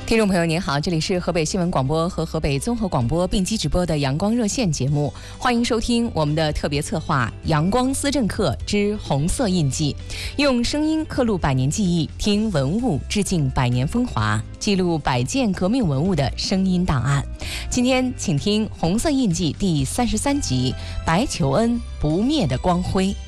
听众朋友您好，这里是河北新闻广播和河北综合广播并机直播的阳光热线节目，欢迎收听我们的特别策划《阳光思政课之红色印记》，用声音刻录百年记忆，听文物致敬百年风华，记录百件革命文物的声音档案。今天请听《红色印记》第33集《白求恩不灭的光辉》。